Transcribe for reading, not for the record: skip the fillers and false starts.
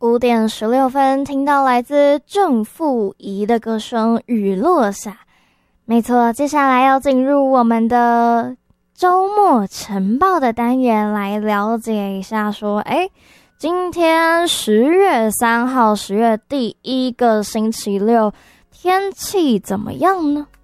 5点16分，听到来自郑富仪的歌声《雨落下》。没错，接下来要进入我们的周末晨报的单元，来了解一下说，今天10月3号，10月第一个星期六，天气怎么样呢？